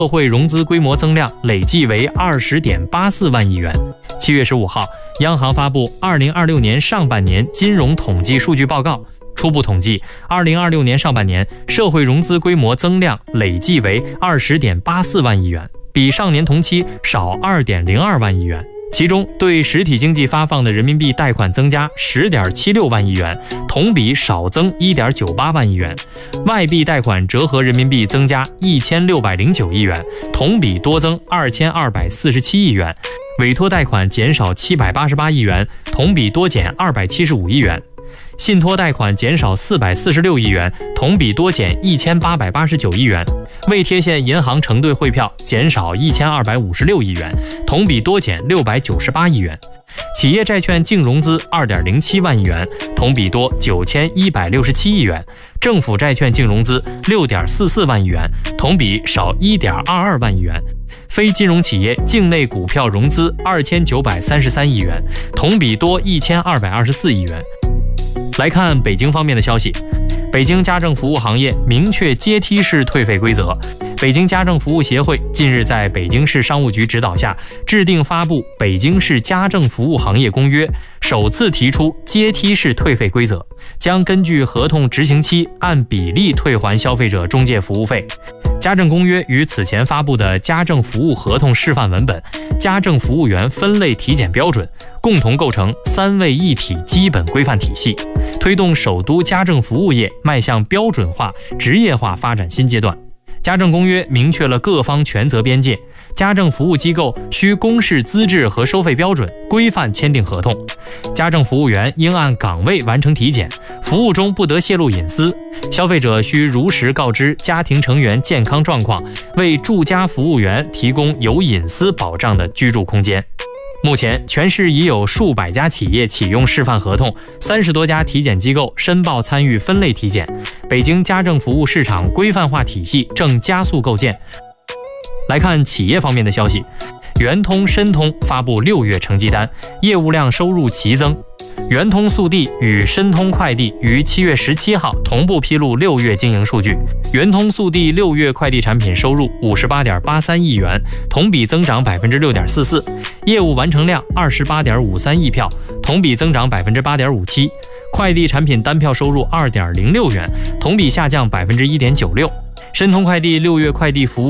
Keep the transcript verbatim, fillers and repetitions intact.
社会融资规模增量累计为 二十点八四万亿元。七月十五号，央行发布二零二六年上半年金融统计数据报告，初步统计，二零二六年上半年社会融资规模增量累计为 二十点八四万亿元，比上年同期少 二点零二万亿元。其中，对实体经济发放的人民币贷款增加 十点七六万亿元，同比少增 一点九八万亿元；外币贷款折合人民币增加一千六百零九亿元，同比多增二千二百四十七亿元；委托贷款减少七百八十八亿元，同比多减二百七十五亿元；信托贷款减少四百四十六亿元，同比多减一千八百八十九亿元；未贴现银行承兑汇票减少一千二百五十六亿元，同比多减六百九十八亿元；企业债券净融资 二点零七万亿元，同比多九千一百六十七亿元；政府债券净融资 六点四四万亿元，同比少 一点二二万亿元；非金融企业境内股票融资二千九百三十三亿元，同比多一千二百二十四亿元。来看北京方面的消息，北京家政服务行业明确阶梯式退费规则。北京家政服务协会近日在北京市商务局指导下，制定发布《北京市家政服务行业公约》，首次提出阶梯式退费规则，将根据合同执行期按比例退还消费者中介服务费。家政公约与此前发布的家政服务合同示范文本、家政服务员分类体检标准共同构成三位一体基本规范体系，推动首都家政服务业迈向标准化、职业化发展新阶段。家政公约明确了各方权责边界，家政服务机构需公示资质和收费标准，规范签订合同。家政服务员应按岗位完成体检，服务中不得泄露隐私。消费者需如实告知家庭成员健康状况，为住家服务员提供有隐私保障的居住空间。目前，全市已有数百家企业启用示范合同，三十多家体检机构申报参与分类体检。北京家政服务市场规范化体系正加速构建。来看企业方面的消息，圆通、申通发布六月成绩单，业务量收入齐增。圆通速递与申通快递于七月十七号同步披露六月经营数据。圆通速递六月快递产品收入五十八点八三亿元，同比增长 百分之六点四四， 业务完成量二十八点五三亿票，同比增长 百分之八点五七。快递产品单票收入二点零六元，同比下降 百分之一点九六。申通快递六月快递服务